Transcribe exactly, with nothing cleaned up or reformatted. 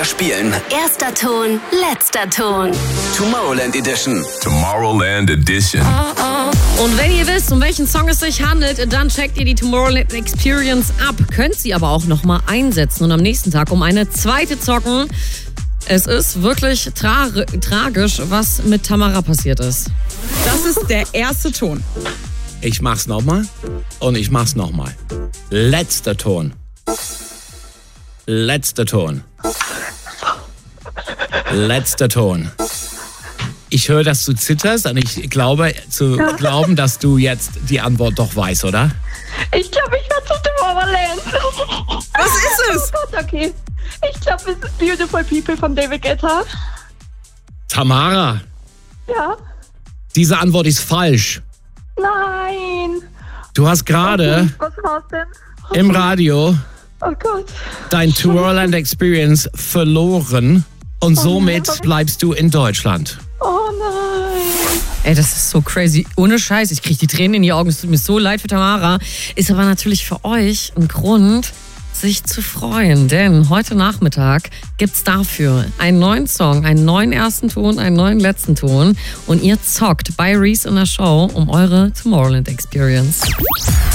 spielen. Erster Ton, letzter Ton. Tomorrowland Edition. Tomorrowland Edition. Und wenn ihr wisst, um welchen Song es sich handelt, dann checkt ihr die Tomorrowland Experience ab. Könnt sie aber auch nochmal einsetzen und am nächsten Tag um eine zweite zocken. Es ist wirklich tra- tragisch, was mit Tamara passiert ist. Das ist der erste Ton. Ich mach's nochmal und ich mach's nochmal. Letzter Ton. Letzter Ton. Letzter Ton. Ich höre, dass du zitterst und ich glaube zu glauben, dass du jetzt die Antwort doch weißt, oder? Ich glaube, ich war zu Tomorrowland. Was ist es? Oh Gott, okay. Ich glaube, es ist Beautiful People von David Guetta. Tamara, Ja. diese Antwort ist falsch. Nein. Du hast gerade Was war's denn? im Radio Oh Gott. dein Tomorrowland Experience verloren und somit nein. bleibst du in Deutschland. Oh nein. Ey, das ist so crazy. Ohne Scheiß, ich kriege die Tränen in die Augen. Es tut mir so leid für Tamara. Ist aber natürlich für euch ein Grund, sich zu freuen. Denn heute Nachmittag gibt's dafür einen neuen Song, einen neuen ersten Ton, einen neuen letzten Ton. Und ihr zockt bei Reese in der Show um eure Tomorrowland Experience.